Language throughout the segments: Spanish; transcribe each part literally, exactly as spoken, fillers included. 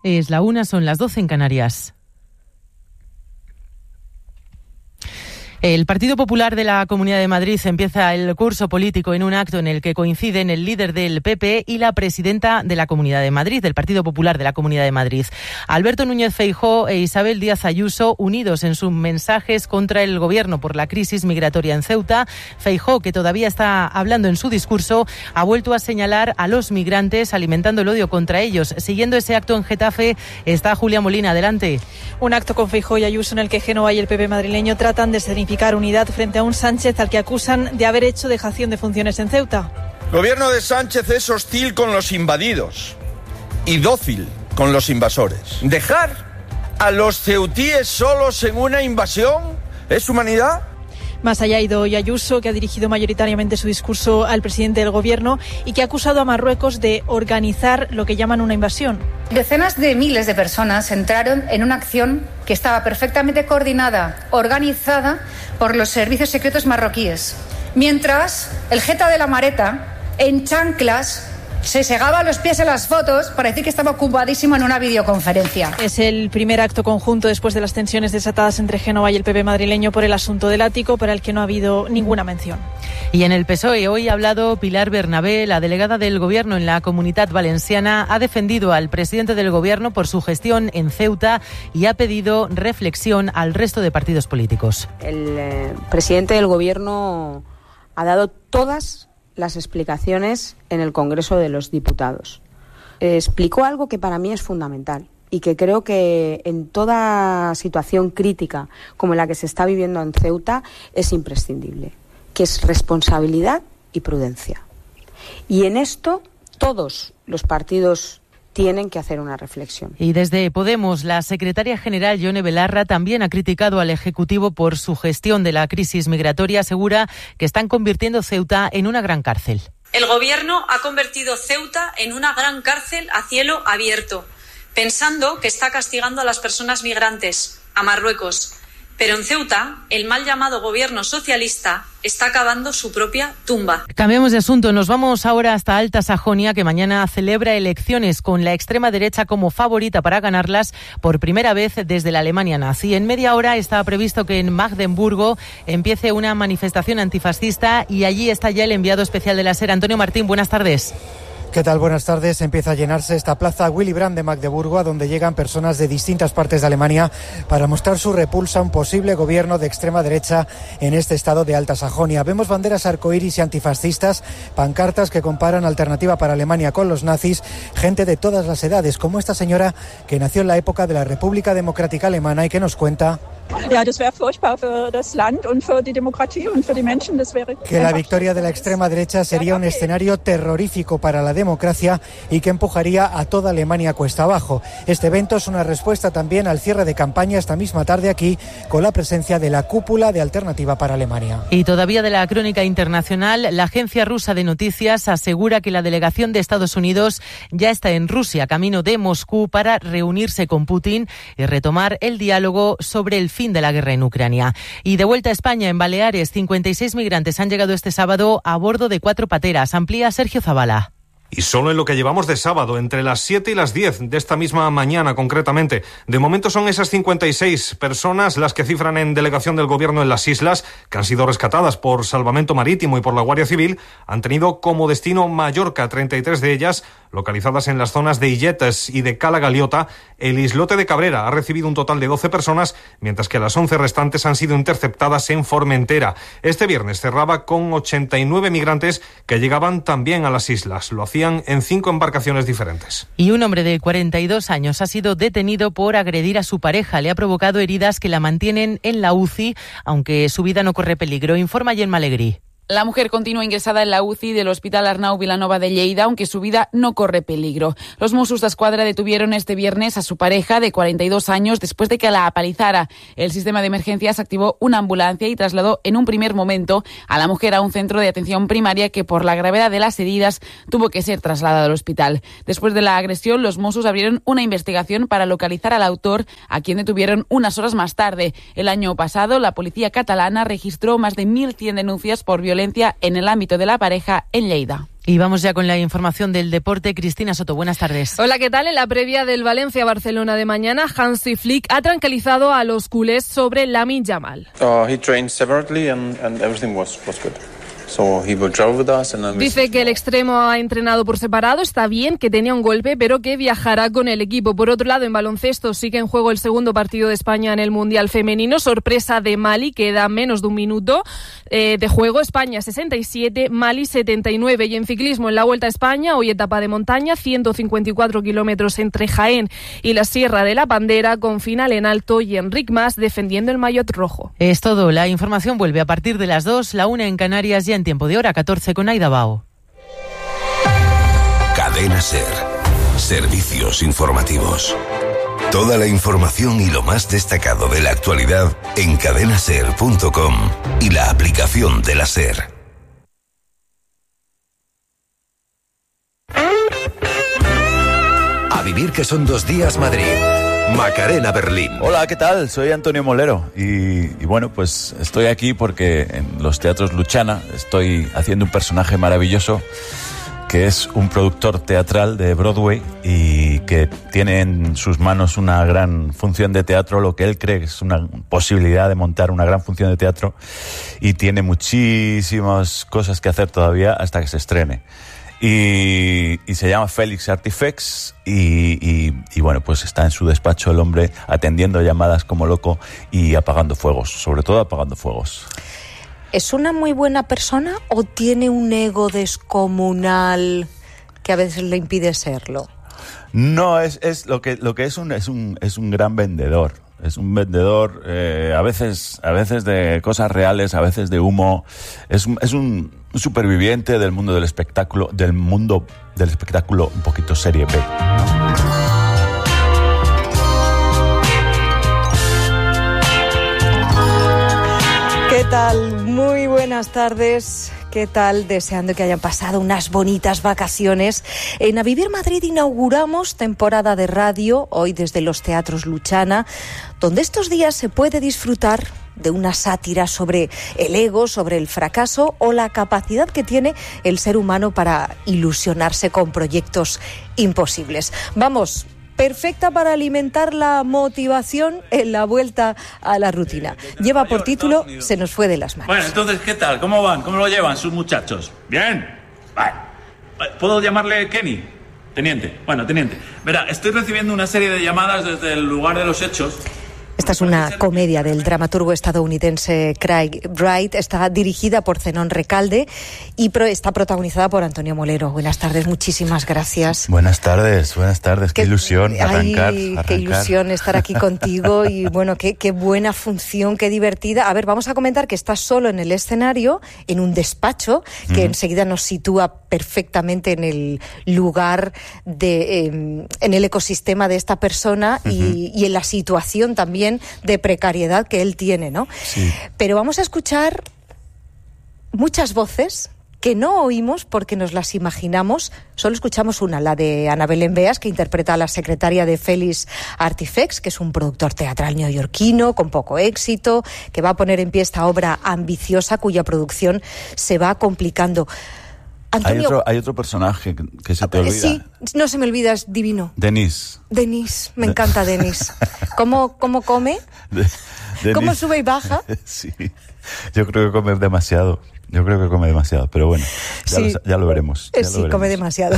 Es la una, son las doce en Canarias. El Partido Popular de la Comunidad de Madrid empieza el curso político en un acto en el que coinciden el líder del P P y la presidenta de la Comunidad de Madrid, del Partido Popular de la Comunidad de Madrid. Alberto Núñez Feijóo e Isabel Díaz Ayuso, unidos en sus mensajes contra el Gobierno por la crisis migratoria en Ceuta. Feijóo, que todavía está hablando en su discurso, ha vuelto a señalar a los migrantes, alimentando el odio contra ellos. Siguiendo ese acto en Getafe está Julia Molina. Adelante. Un acto con Feijóo y Ayuso en el que Génova y el P P madrileño tratan de significar unidad frente a un Sánchez al que acusan de haber hecho dejación de funciones en Ceuta. El gobierno de Sánchez es hostil con los invadidos y dócil con los invasores. ¿Dejar a los ceutíes solos en una invasión es humanidad? Más allá ha ido hoy Ayuso, que ha dirigido mayoritariamente su discurso al presidente del Gobierno y que ha acusado a Marruecos de organizar lo que llaman una invasión. Decenas de miles de personas entraron en una acción que estaba perfectamente coordinada, organizada por los servicios secretos marroquíes, mientras el jeta de la Mareta, en chanclas, se segaba los pies en las fotos para decir que estaba ocupadísimo en una videoconferencia. Es el primer acto conjunto después de las tensiones desatadas entre Génova y el P P madrileño por el asunto del ático, para el que no ha habido ninguna mención. Y en el P S O E hoy ha hablado Pilar Bernabé, la delegada del Gobierno en la Comunitat Valenciana. Ha defendido al presidente del Gobierno por su gestión en Ceuta y ha pedido reflexión al resto de partidos políticos. El eh, presidente del Gobierno ha dado todas las explicaciones en el Congreso de los Diputados. Eh, explicó algo que para mí es fundamental y que creo que en toda situación crítica como la que se está viviendo en Ceuta es imprescindible, que es responsabilidad y prudencia. Y en esto todos los partidos tienen que hacer una reflexión. Y desde Podemos, la secretaria general Yone Belarra también ha criticado al Ejecutivo por su gestión de la crisis migratoria. Asegura que están convirtiendo Ceuta en una gran cárcel. El Gobierno ha convertido Ceuta en una gran cárcel a cielo abierto, pensando que está castigando a las personas migrantes, a Marruecos. Pero en Ceuta, el mal llamado gobierno socialista está cavando su propia tumba. Cambiamos de asunto. Nos vamos ahora hasta Alta Sajonia, que mañana celebra elecciones con la extrema derecha como favorita para ganarlas por primera vez desde la Alemania nazi. En media hora está previsto que en Magdeburgo empiece una manifestación antifascista y allí está ya el enviado especial de la SER, Antonio Martín. Buenas tardes. ¿Qué tal? Buenas tardes. Empieza a llenarse esta plaza Willy Brandt de Magdeburgo, a donde llegan personas de distintas partes de Alemania para mostrar su repulsa a un posible gobierno de extrema derecha en este estado de Alta Sajonia. Vemos banderas arcoíris y antifascistas, pancartas que comparan Alternativa para Alemania con los nazis, gente de todas las edades, como esta señora que nació en la época de la República Democrática Alemana y que nos cuenta que la victoria de la extrema derecha sería un escenario terrorífico para la democracia y que empujaría a toda Alemania cuesta abajo. Este evento es una respuesta también al cierre de campaña esta misma tarde aquí, con la presencia de la cúpula de Alternativa para Alemania. Y todavía de la crónica internacional, la agencia rusa de noticias asegura que la delegación de Estados Unidos ya está en Rusia, camino de Moscú, para reunirse con Putin y retomar el diálogo sobre el fin de la guerra en Ucrania. Y de vuelta a España, en Baleares, cincuenta y seis migrantes han llegado este sábado a bordo de cuatro pateras. Amplía Sergio Zavala. Y solo en lo que llevamos de sábado, entre las siete y las diez de esta misma mañana concretamente. De momento son esas cincuenta y seis personas las que cifran en delegación del Gobierno en las islas, que han sido rescatadas por Salvamento Marítimo y por la Guardia Civil. Han tenido como destino Mallorca, treinta y tres de ellas localizadas en las zonas de Illetes y de Cala Galiota. El islote de Cabrera ha recibido un total de doce personas, mientras que las once restantes han sido interceptadas en Formentera. Este viernes cerraba con ochenta y nueve migrantes que llegaban también a las islas. Lo hacían en cinco embarcaciones diferentes. Y un hombre de cuarenta y dos años ha sido detenido por agredir a su pareja. Le ha provocado heridas que la mantienen en la U C I, aunque su vida no corre peligro. Informa Gemma Alegrí. La mujer continúa ingresada en la U C I del Hospital Arnau Vilanova de Lleida, aunque su vida no corre peligro. Los Mossos d'Esquadra detuvieron este viernes a su pareja de cuarenta y dos años después de que la apalizara. El sistema de emergencias activó una ambulancia y trasladó en un primer momento a la mujer a un centro de atención primaria que, por la gravedad de las heridas, tuvo que ser trasladado al hospital. Después de la agresión, los Mossos abrieron una investigación para localizar al autor, a quien detuvieron unas horas más tarde. El año pasado, la policía catalana registró más de mil cien denuncias por violencia en el ámbito de la pareja en Lleida. Y vamos ya con la información del deporte. Cristina Soto, buenas tardes. Hola, ¿qué tal? En la previa del Valencia-Barcelona de mañana, Hansi Flick ha tranquilizado a los culés sobre Lamine Yamal. Uh, he trained separately and, and everything was, was good. So he will travel with us and Dice que el extremo ha entrenado por separado, está bien, que tenía un golpe, pero que viajará con el equipo. Por otro lado, en baloncesto sigue en juego el segundo partido de España en el Mundial Femenino. Sorpresa de Mali, queda menos de un minuto eh, de juego. España sesenta y siete, Mali setenta y nueve. Y en ciclismo, en la Vuelta a España, hoy etapa de montaña, ciento cincuenta y cuatro kilómetros entre Jaén y la Sierra de la Bandera, con final en alto y Enric Mas defendiendo el maillot rojo. Es todo. La información vuelve a partir de las dos, la una en Canarias, ya en tiempo de hora catorce con Aida Bao. Cadena SER. Servicios informativos. Toda la información y lo más destacado de la actualidad en cadena ser punto com y la aplicación de la SER. A vivir que son dos días Madrid. Macarena, Berlín. Hola, ¿qué tal? Soy Antonio Molero y, y bueno, pues estoy aquí porque en los teatros Luchana estoy haciendo un personaje maravilloso que es un productor teatral de Broadway y que tiene en sus manos una gran función de teatro, lo que él cree que es una posibilidad de montar una gran función de teatro, y tiene muchísimas cosas que hacer todavía hasta que se estrene. Y, y se llama Félix Artifex y, y, y bueno, pues está en su despacho el hombre atendiendo llamadas como loco y apagando fuegos, sobre todo apagando fuegos. ¿Es una muy buena persona o tiene un ego descomunal que a veces le impide serlo? No, es, es lo que lo que es un es un es un gran vendedor. Es un vendedor eh, a veces a veces de cosas reales, a veces de humo. Es un, es un superviviente del mundo del espectáculo, del mundo del espectáculo un poquito serie B. ¿Qué tal? Muy buenas tardes. ¿Qué tal? Deseando que hayan pasado unas bonitas vacaciones. En A Vivir Madrid inauguramos temporada de radio, hoy desde los teatros Luchana, donde estos días se puede disfrutar de una sátira sobre el ego, sobre el fracaso o la capacidad que tiene el ser humano para ilusionarse con proyectos imposibles. Vamos, perfecta para alimentar la motivación en la vuelta a la rutina. Lleva por título Se nos fue de las manos. Bueno, entonces, ¿qué tal? ¿Cómo van? ¿Cómo lo llevan sus muchachos? ¿Bien? Vale. ¿Puedo llamarle Kenny? Teniente. Bueno, teniente. Verá, estoy recibiendo una serie de llamadas desde el lugar de los hechos. Esta es una comedia del dramaturgo estadounidense Craig Wright. Está dirigida por Zenón Recalde y pro, está protagonizada por Antonio Molero. Buenas tardes, muchísimas gracias. Buenas tardes, buenas tardes. Qué, qué ilusión arrancar, ay, arrancar. Qué ilusión estar aquí contigo y bueno, qué, qué buena función, qué divertida. A ver, vamos a comentar que estás solo en el escenario, en un despacho, que mm. enseguida nos sitúa perfectamente en el lugar, de, eh, en el ecosistema de esta persona uh-huh. y, y en la situación también de precariedad que él tiene, ¿no? Sí. Pero vamos a escuchar muchas voces que no oímos porque nos las imaginamos. Solo escuchamos una, la de Ana Belén Beas, que interpreta a la secretaria de Félix Artifex, que es un productor teatral neoyorquino con poco éxito, que va a poner en pie esta obra ambiciosa cuya producción se va complicando. Antonio, hay, otro, hay otro personaje que, que se te olvida. Sí, no se me olvida, es divino. Denis. Denis, me encanta Denis. ¿Cómo, cómo come? De, Denis. ¿Cómo sube y baja? Sí, yo creo que come demasiado. Yo creo que come demasiado, pero bueno, ya, sí. lo, ya lo veremos. Ya sí, lo veremos. Come demasiado.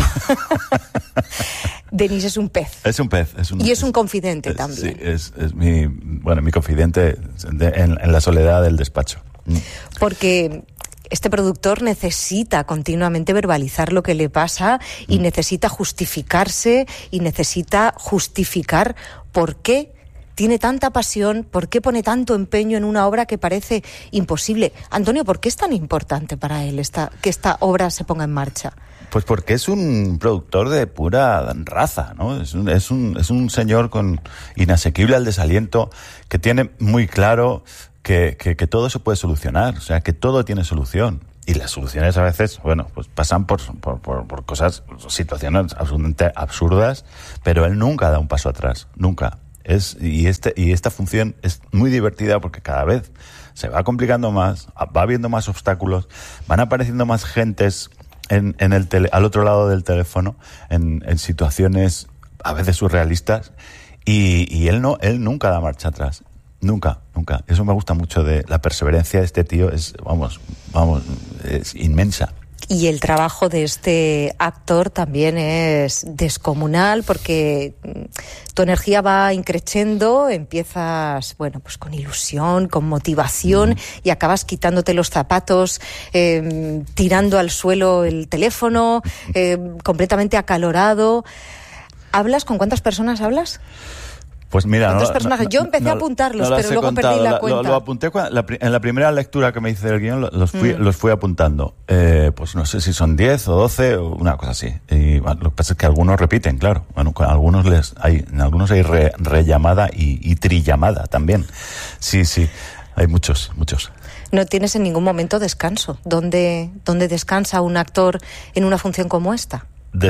Denis es un pez. Es un pez. Es un, y es un es, confidente es, también. Sí, es, es mi, bueno, mi confidente de, en, en la soledad del despacho. Porque este productor necesita continuamente verbalizar lo que le pasa y mm. necesita justificarse y necesita justificar por qué tiene tanta pasión, por qué pone tanto empeño en una obra que parece imposible. Antonio, ¿por qué es tan importante para él esta, que esta obra se ponga en marcha? Pues porque es un productor de pura raza, ¿no? Es un, es un, es un señor con inasequible al desaliento, que tiene muy claro que, que, que todo se puede solucionar, o sea, que todo tiene solución. Y las soluciones a veces, bueno, pues pasan por, por, por, por cosas, situaciones absolutamente absurdas, pero él nunca da un paso atrás, nunca. Es, y, este, y esta función es muy divertida porque cada vez se va complicando más, va habiendo más obstáculos, van apareciendo más gentes en, en el tele, al otro lado del teléfono, en, en situaciones a veces surrealistas, y, y él no, él nunca da marcha atrás. Nunca, nunca. Eso me gusta mucho de la perseverancia de este tío, es, vamos, vamos, es inmensa. Y el trabajo de este actor también es descomunal, porque tu energía va increciendo, empiezas, bueno, pues con ilusión, con motivación, mm. y acabas quitándote los zapatos, eh, tirando al suelo el teléfono, eh, completamente acalorado. ¿Hablas? ¿Con cuántas personas hablas? Pues mira, ¿Cuántos no, personajes? no, Yo empecé no, a apuntarlos, no pero luego contado, perdí la la, cuenta. Lo, lo apunté cuando, la, en la primera lectura que me hice del guión, los fui, Mm. los fui apuntando. Eh, pues no sé si son diez o doce o una cosa así. Y bueno, lo que pasa es que algunos repiten, claro. Bueno, con algunos les hay, en algunos hay re, rellamada y, y trillamada también. Sí, sí, hay muchos, muchos. No tienes en ningún momento descanso. ¿Dónde, dónde descansa un actor en una función como esta?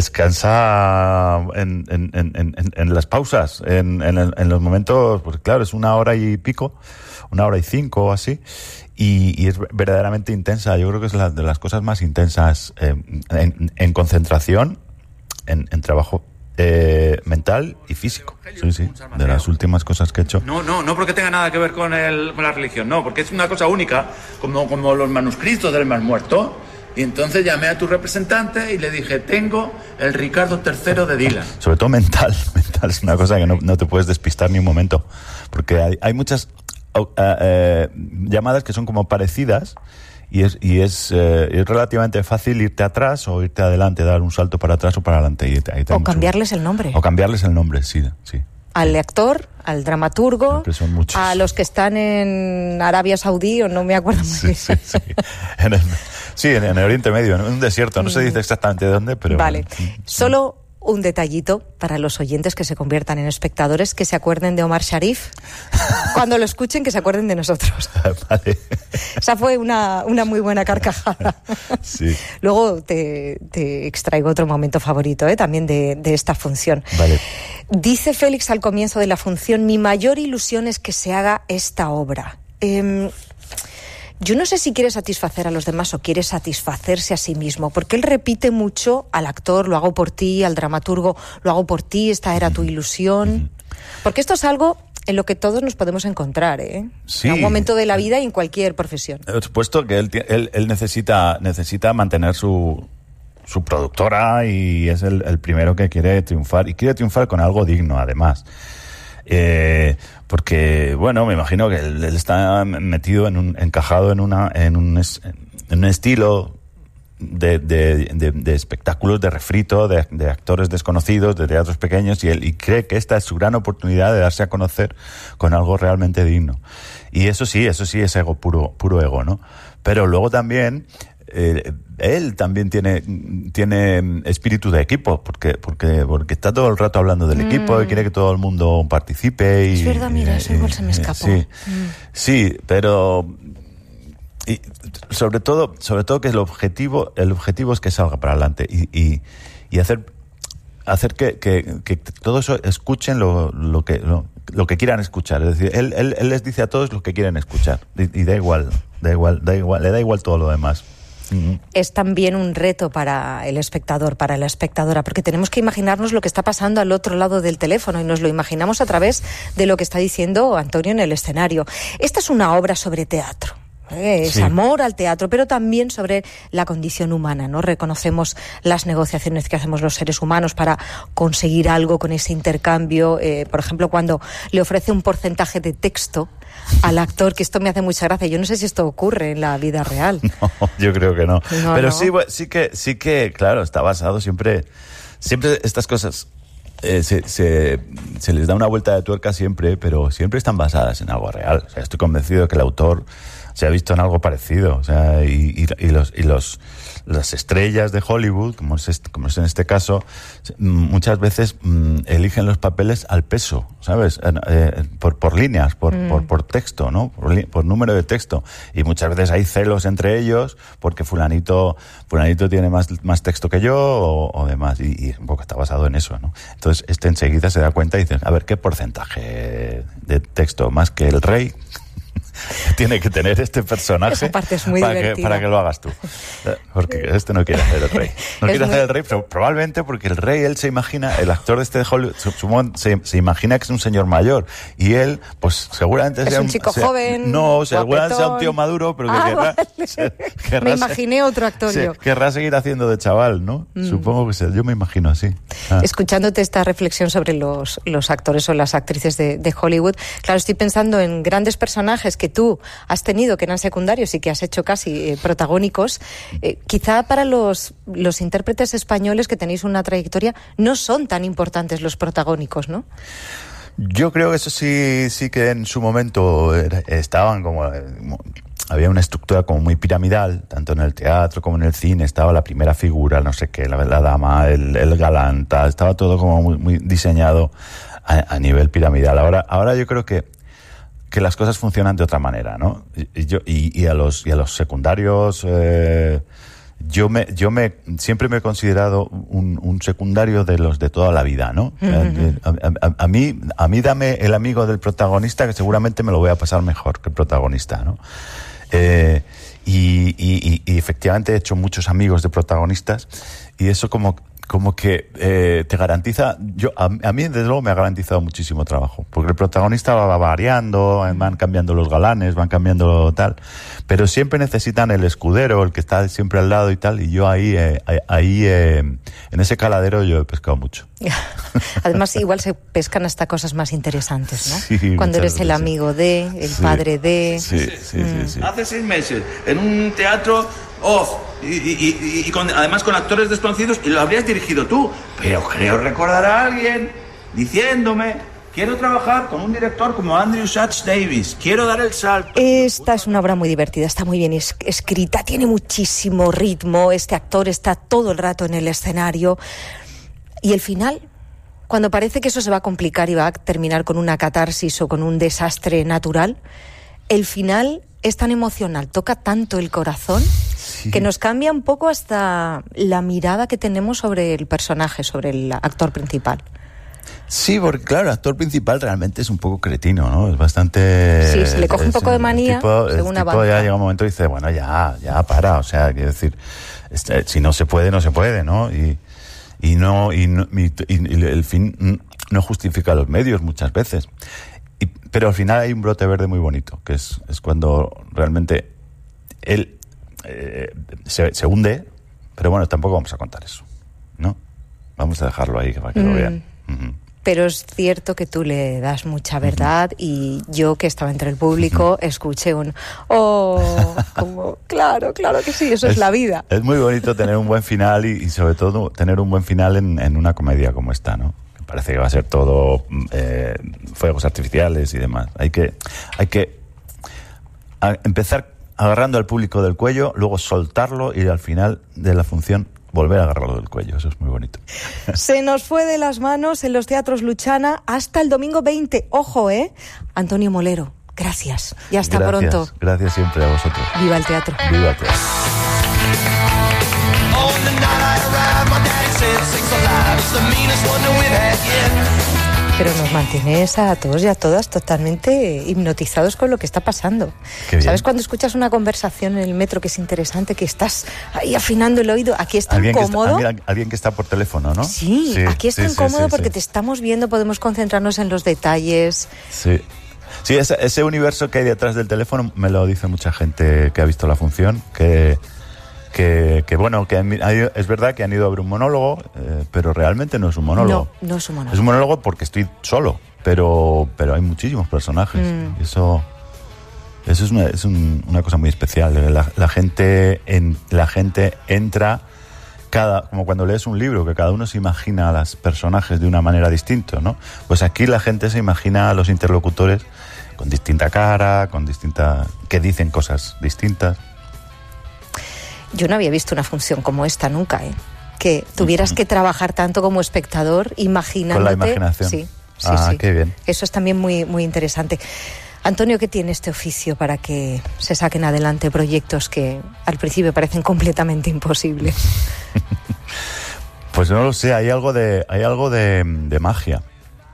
Descansa en, en, en, en, en las pausas, en, en, en los momentos, pues claro, es una hora y pico, una hora y cinco o así, y, y es verdaderamente intensa. Yo creo que es la, de las cosas más intensas eh, en, en concentración, en, en trabajo eh, mental y físico. Sí, sí, de las últimas cosas que he hecho. No, no, no porque tenga nada que ver con, el, con la religión, no, porque es una cosa única, como, como los manuscritos del Mar Muerto. Y entonces llamé a tu representante y le dije, tengo el Ricardo tercero de Dylan. Sobre todo mental, mental es una cosa que no, no te puedes despistar ni un momento, porque hay, hay muchas uh, uh, llamadas que son como parecidas, y es, y es, uh, es relativamente fácil irte atrás o irte adelante, dar un salto para atrás o para adelante. Y ahí O cambiarles el nombre. O cambiarles el nombre, sí, sí. Al actor, al dramaturgo, a los que están en Arabia Saudí, o no me acuerdo muy bien. Sí, sí, sí. En el, sí, en, en el Oriente Medio, en un desierto, no se dice exactamente de dónde, pero... Vale, solo un detallito para los oyentes que se conviertan en espectadores, que se acuerden de Omar Sharif. Cuando lo escuchen, que se acuerden de nosotros. Vale. Esa fue una, una muy buena carcajada. Sí. Luego te, te extraigo otro momento favorito, ¿eh? También de, de esta función. Vale. Dice Félix al comienzo de la función, mi mayor ilusión es que se haga esta obra. Eh, Yo no sé si quiere satisfacer a los demás o quiere satisfacerse a sí mismo, porque él repite mucho al actor, lo hago por ti, al dramaturgo, lo hago por ti, esta era tu ilusión. Porque esto es algo en lo que todos nos podemos encontrar, ¿eh? Sí. En un momento de la vida y en cualquier profesión. Por supuesto que él, él, él necesita, necesita mantener su, su productora, y es el, el primero que quiere triunfar, y quiere triunfar con algo digno, además. Eh, porque, bueno, me imagino que él, él está metido en un, encajado en una, en un, en un estilo de, de, de, de espectáculos de refrito, de, de actores desconocidos, de teatros pequeños, y él y cree que esta es su gran oportunidad de darse a conocer con algo realmente digno. Y eso sí, eso sí es ego, puro, puro ego, ¿no? Pero luego también Eh, él también tiene tiene espíritu de equipo, porque porque porque está todo el rato hablando del mm. equipo y quiere que todo el mundo participe. Y, es verdad, mira, eso igual se me escapó. Sí, mm. sí, pero y sobre todo sobre todo que el objetivo el objetivo es que salga para adelante y y, y hacer hacer que, que, que todo eso escuchen lo, lo que lo, lo que quieran escuchar. Es decir, él, él él les dice a todos lo que quieren escuchar, y, y da igual da igual da igual le da igual todo lo demás. Es también un reto para el espectador, para la espectadora, porque tenemos que imaginarnos lo que está pasando al otro lado del teléfono, y nos lo imaginamos a través de lo que está diciendo Antonio en el escenario. Esta es una obra sobre teatro. ¿eh? Es sí. amor al teatro, pero también sobre la condición humana, ¿no? Reconocemos las negociaciones que hacemos los seres humanos para conseguir algo con ese intercambio. Eh, por ejemplo, cuando le ofrece un porcentaje de texto al actor, que esto me hace mucha gracia. Yo no sé si esto ocurre en la vida real. No, yo creo que no. no pero no. sí, sí que, sí que, claro, está basado siempre, siempre estas cosas eh, se, se, se les da una vuelta de tuerca siempre, pero siempre están basadas en algo real. O sea, estoy convencido de que el autor se ha visto en algo parecido. O sea, y, y, y los, y los, las estrellas de Hollywood, como es, este, como es en este caso, muchas veces mm, eligen los papeles al peso, ¿sabes? Eh, eh, por, por líneas, por, mm. por, por texto, ¿no? Por, por número de texto. Y muchas veces hay celos entre ellos porque fulanito, fulanito tiene más, más texto que yo o, o demás. Y, y un poco está basado en eso, ¿no? Entonces, este enseguida se da cuenta y dice, a ver, ¿qué porcentaje de texto? ¿Más que el rey? tiene que tener este personaje. Esa parte es muy para divertida. que, para que lo hagas tú. Porque este no quiere hacer el rey. No Es quiere muy... hacer el rey, pero probablemente porque el rey, él se imagina, el actor de este de Hollywood, se, se imagina que es un señor mayor. Y él, pues seguramente es sea un chico sea, joven. No, seguramente guapetón. sea un tío maduro, pero que ah, querrá, vale. se, querrá. Me imaginé otro actor se, yo. Querrá seguir haciendo de chaval, ¿no? Mm. Supongo que sea, yo me imagino así. Ah. Escuchándote esta reflexión sobre los, los actores o las actrices de, de Hollywood, claro, estoy pensando en grandes personajes que tú has tenido, que eran secundarios y que has hecho casi eh, protagónicos. Eh, quizá para los, los intérpretes españoles que tenéis una trayectoria no son tan importantes los protagónicos, ¿no? Yo creo que eso sí, sí que en su momento estaban como... Había una estructura como muy piramidal, tanto en el teatro como en el cine. Estaba la primera figura, no sé qué, la, la dama, el, el galán, tal, estaba todo como muy, muy diseñado a, a nivel piramidal. Ahora, ahora yo creo que, que las cosas funcionan de otra manera, ¿no? Y, yo, y, y, a, los, y a los secundarios... Eh, Yo me, yo me, siempre me he considerado un, un secundario de los de toda la vida, ¿no? Uh-huh. A, a, a mí, a mí dame el amigo del protagonista que seguramente me lo voy a pasar mejor que el protagonista, ¿no? Eh, y, y, y efectivamente he hecho muchos amigos de protagonistas y eso como, como que eh, te garantiza, yo a, a mí desde luego me ha garantizado muchísimo trabajo, porque el protagonista va variando, van cambiando los galanes, van cambiando tal, pero siempre necesitan el escudero, el que está siempre al lado y tal, y yo ahí, eh, ahí eh, en ese caladero yo he pescado mucho. Además, igual se pescan hasta cosas más interesantes, ¿no? Sí, cuando eres el amigo de, el sí, padre de... Sí, sí, sí, mm. sí, sí. Hace seis meses, en un teatro off, y, y, y, y con, además con actores desconocidos, y lo habrías dirigido tú. Pero creo recordar a alguien diciéndome: quiero trabajar con un director como Andrew Sachs Davis, quiero dar el salto. Esta es una obra muy divertida, está muy bien es- escrita, tiene muchísimo ritmo, este actor está todo el rato en el escenario. Y el final, cuando parece que eso se va a complicar y va a terminar con una catarsis o con un desastre natural, el final es tan emocional, toca tanto el corazón, sí, que nos cambia un poco hasta la mirada que tenemos sobre el personaje, sobre el actor principal. Sí, porque claro, el actor principal realmente es un poco cretino, ¿no? Es bastante... Sí, se le coge un poco de manía, el tipo, según el tipo avanza. ya llega un momento y dice, bueno, ya, ya para, o sea, quiero decir, este, si no se puede, no se puede, ¿no? Y, y no, y, no, y, y el fin no justifica los medios muchas veces. Y, pero al final hay un brote verde muy bonito, que es, es cuando realmente él eh, se, se hunde, pero bueno, tampoco vamos a contar eso, ¿no? Vamos a dejarlo ahí para que mm. lo vean. Uh-huh. Pero es cierto que tú le das mucha verdad, uh-huh, y yo, que estaba entre el público, uh-huh, escuché un oh, como claro, claro que sí, eso es, es la vida. Es muy bonito tener un buen final y, y sobre todo tener un buen final en, en una comedia como esta, ¿no? Que parece que va a ser todo eh, fuegos artificiales y demás. Hay que, hay que a empezar agarrando al público del cuello, luego soltarlo y al final de la función volver a agarrarlo del cuello. Eso es muy bonito. Se nos fue de las manos en los teatros Luchana hasta el domingo veinte. Ojo, ¿eh? Antonio Molero, gracias. Y hasta gracias, pronto. Gracias siempre a vosotros. Viva el teatro. Viva el teatro. Pero nos mantienes a todos y a todas totalmente hipnotizados con lo que está pasando. ¿Sabes cuando escuchas una conversación en el metro que es interesante, que estás ahí afinando el oído? Aquí es tan ¿Alguien cómodo. Que está, alguien, alguien que está por teléfono, ¿no? Sí, sí, aquí es tan sí, cómodo sí, sí, porque sí. te estamos viendo, podemos concentrarnos en los detalles. Sí. Sí, ese, ese universo que hay detrás del teléfono me lo dice mucha gente que ha visto la función, que... Que, que bueno, que han, es verdad que han ido a ver un monólogo, eh, pero realmente no es un monólogo. No, no es un monólogo. Es un monólogo porque estoy solo, pero, pero hay muchísimos personajes. Mm. Eso, eso es, una, es un, una cosa muy especial. La, la, gente en, la gente entra, cada, como cuando lees un libro, que cada uno se imagina a los personajes de una manera distinta, ¿no? Pues aquí la gente se imagina a los interlocutores con distinta cara, con distinta, que dicen cosas distintas. Yo no había visto una función como esta nunca, ¿eh? Que tuvieras uh-huh. que trabajar tanto como espectador, imaginándote... Con la imaginación. Sí, sí, ah, sí. qué bien. Eso es también muy, muy interesante. Antonio, ¿qué tiene este oficio para que se saquen adelante proyectos que al principio parecen completamente imposibles? Pues no lo sé, hay algo de, hay algo de, de magia.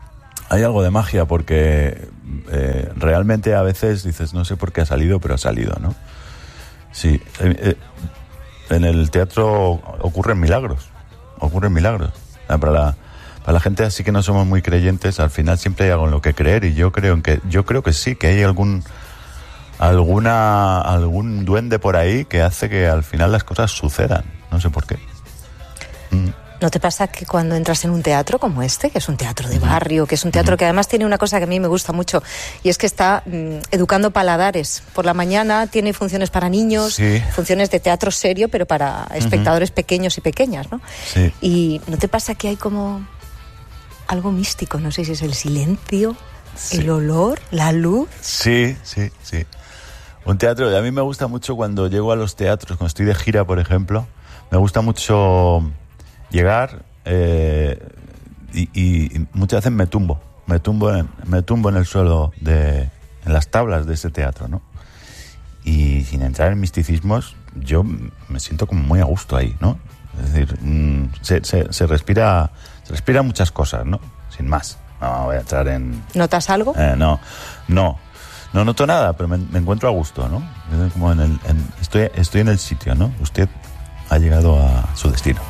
hay algo de magia porque eh, realmente a veces dices, no sé por qué ha salido, pero ha salido, ¿no? Sí, eh, eh, en el teatro ocurren milagros, ocurren milagros. Para la, para la gente así que no somos muy creyentes, al final siempre hay algo en lo que creer, y yo creo en que yo creo que sí, que hay algún alguna algún duende por ahí que hace que al final las cosas sucedan, no sé por qué. Mm. ¿No te pasa que cuando entras en un teatro como este, que es un teatro de barrio, que es un teatro que además tiene una cosa que a mí me gusta mucho, y es que está mmm, educando paladares? Por la mañana tiene funciones para niños, sí. funciones de teatro serio, pero para espectadores uh-huh. pequeños y pequeñas, ¿no? Sí. ¿Y no te pasa que hay como algo místico? No sé si es el silencio, sí. el olor, la luz. Sí, sí, sí. Un teatro, a mí me gusta mucho cuando llego a los teatros, cuando estoy de gira, por ejemplo, me gusta mucho llegar eh, y, y muchas veces me tumbo, me tumbo en, me tumbo en el suelo, de, en las tablas de ese teatro, ¿no? Y sin entrar en misticismos, yo me siento como muy a gusto ahí, ¿no? Es decir, mmm, se, se, se respira, se respira muchas cosas, ¿no? Sin más. No voy a entrar en... ¿Notas algo? Eh, no, no, no noto nada, pero me, me encuentro a gusto, ¿no? Como en el, en, estoy, estoy en el sitio, ¿no? Usted ha llegado a su destino.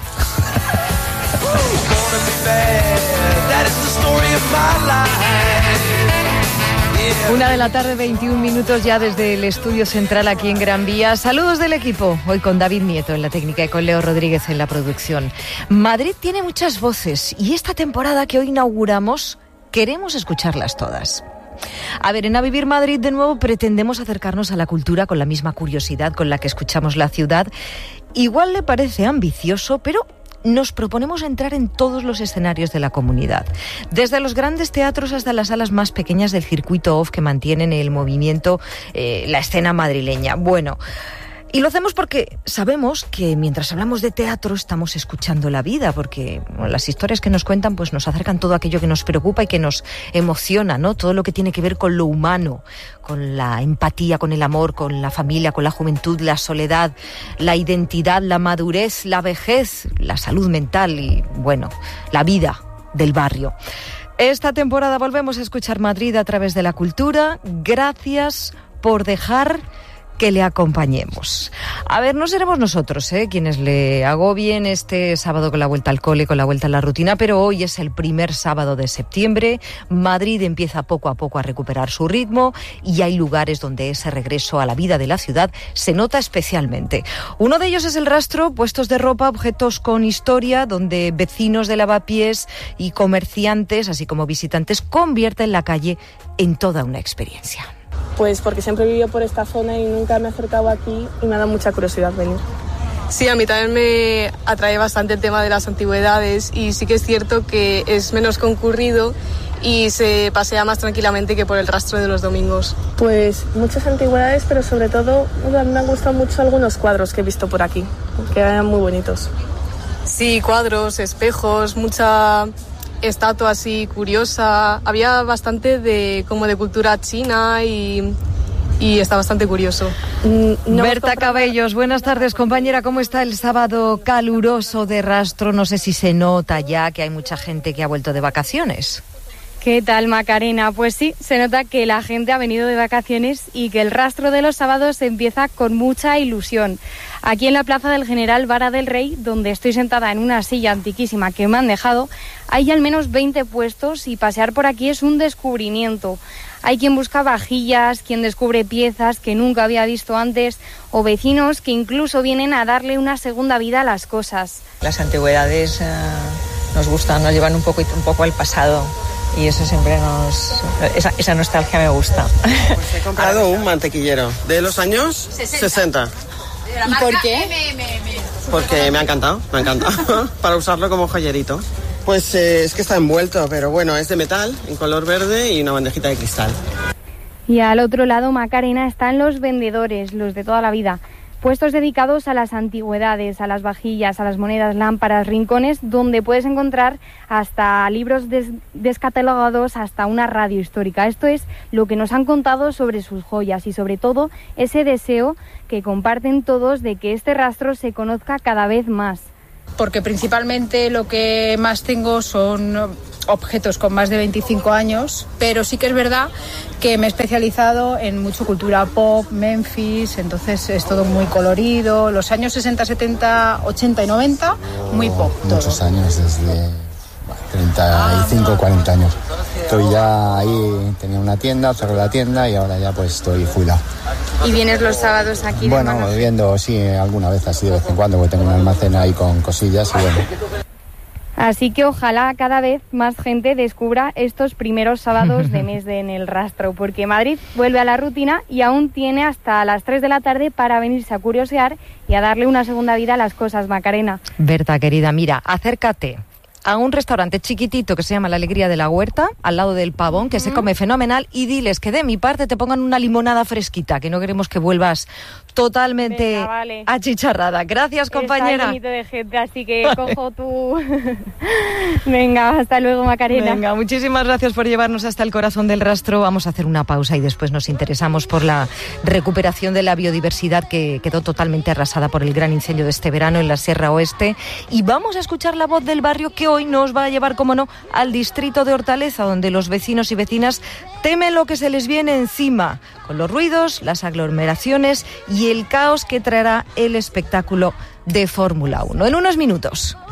Una de la tarde, veintiún minutos ya desde el estudio central aquí en Gran Vía. Saludos del equipo, hoy con David Nieto en la técnica y con Leo Rodríguez en la producción. Madrid tiene muchas voces y esta temporada que hoy inauguramos queremos escucharlas todas. A ver, en A Vivir Madrid de nuevo pretendemos acercarnos a la cultura con la misma curiosidad con la que escuchamos la ciudad. Igual le parece ambicioso, pero nos proponemos entrar en todos los escenarios de la comunidad, desde los grandes teatros hasta las salas más pequeñas del circuito off que mantienen el movimiento, eh, la escena madrileña. Bueno, y lo hacemos porque sabemos que mientras hablamos de teatro estamos escuchando la vida, porque bueno, las historias que nos cuentan pues nos acercan todo aquello que nos preocupa y que nos emociona, ¿no? Todo lo que tiene que ver con lo humano, con la empatía, con el amor, con la familia, con la juventud, la soledad, la identidad, la madurez, la vejez, la salud mental y, bueno, la vida del barrio. Esta temporada volvemos a escuchar Madrid a través de la cultura. Gracias por dejar que le acompañemos. A ver, no seremos nosotros, ¿eh? quienes le agobien este sábado con la vuelta al cole, con la vuelta a la rutina, pero hoy es el primer sábado de septiembre. Madrid empieza poco a poco a recuperar su ritmo y hay lugares donde ese regreso a la vida de la ciudad se nota especialmente. Uno de ellos es el Rastro, puestos de ropa, objetos con historia, donde vecinos de lavapiés y comerciantes, así como visitantes, convierten la calle en toda una experiencia. Pues porque siempre he vivido por esta zona y nunca me he acercado aquí y me ha dado mucha curiosidad venir. Sí, a mí también me atrae bastante el tema de las antigüedades y sí que es cierto que es menos concurrido y se pasea más tranquilamente que por el Rastro de los domingos. Pues muchas antigüedades, pero sobre todo me han gustado mucho algunos cuadros que he visto por aquí, que eran muy bonitos. Sí, cuadros, espejos, mucha estatua así curiosa. Había bastante de como de cultura china y, y está bastante curioso. No Berta Cabellos, buenas tardes, compañera. ¿Cómo está el sábado caluroso de Rastro? No sé si se nota ya que hay mucha gente que ha vuelto de vacaciones. ¿Qué tal, Macarena? Pues sí, se nota que la gente ha venido de vacaciones y que el Rastro de los sábados empieza con mucha ilusión. Aquí en la Plaza del General Vara del Rey, donde estoy sentada en una silla antiquísima que me han dejado, hay al menos veinte puestos y pasear por aquí es un descubrimiento. Hay quien busca vajillas, quien descubre piezas que nunca había visto antes o vecinos que incluso vienen a darle una segunda vida a las cosas. Las antigüedades eh, nos gustan, nos llevan un poco, un poco al pasado. Y eso siempre nos... Esa, esa nostalgia me gusta. Pues he comprado un mantequillero de los años sesenta. ¿Y por qué? Porque me ha encantado, me ha encantado. Para usarlo como joyerito. Pues eh, es que está envuelto, pero bueno, es de metal, en color verde y una bandejita de cristal. Y al otro lado, Macarena, están los vendedores, los de toda la vida. Puestos dedicados a las antigüedades, a las vajillas, a las monedas, lámparas, rincones, donde puedes encontrar hasta libros des- descatalogados, hasta una radio histórica. Esto es lo que nos han contado sobre sus joyas y sobre todo ese deseo que comparten todos de que este rastro se conozca cada vez más. porque principalmente lo que más tengo son objetos con más de veinticinco años, pero sí que es verdad que me he especializado en mucho cultura pop, Memphis, entonces es todo muy colorido, los años sesenta, setenta, ochenta y noventa, muy pop. Muchos todo. años, desde treinta y cinco, cuarenta años. Estoy ya ahí, tenía una tienda, cerré la tienda y ahora ya pues estoy jubilado. ¿Y vienes los sábados aquí? Bueno, viendo, sí, alguna vez así de vez en cuando, porque tengo un almacén ahí con cosillas y bueno. Así que ojalá cada vez más gente descubra estos primeros sábados de mes de En el Rastro, porque Madrid vuelve a la rutina y aún tiene hasta las tres de la tarde para venirse a curiosear y a darle una segunda vida a las cosas, Macarena. Berta, querida, mira, acércate a un restaurante chiquitito que se llama La Alegría de la Huerta, al lado del Pavón, que uh-huh. se come fenomenal, y diles que de mi parte te pongan una limonada fresquita, que no queremos que vuelvas totalmente Venga, vale. achicharrada. Gracias, compañera. Está bonito de gente, así que cojo tu... Venga, hasta luego, Macarena. Venga, muchísimas gracias por llevarnos hasta el corazón del rastro. Vamos a hacer una pausa y después nos interesamos por la recuperación de la biodiversidad que quedó totalmente arrasada por el gran incendio de este verano en la Sierra Oeste. Y vamos a escuchar la voz del barrio que hoy nos va a llevar, como no, al distrito de Hortaleza, donde los vecinos y vecinas temen lo que se les viene encima, con los ruidos, las aglomeraciones y el caos que traerá el espectáculo de Fórmula uno. En unos minutos.